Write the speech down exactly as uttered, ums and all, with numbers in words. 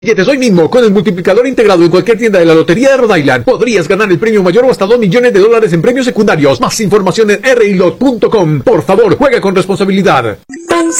billetes hoy mismo. Con el multiplicador integrado en cualquier tienda de la Lotería de Rhode Island podrías ganar el premio mayor o hasta dos millones de dólares en premios secundarios. Más información en r i lot punto com. Por favor, juega con responsabilidad. Tan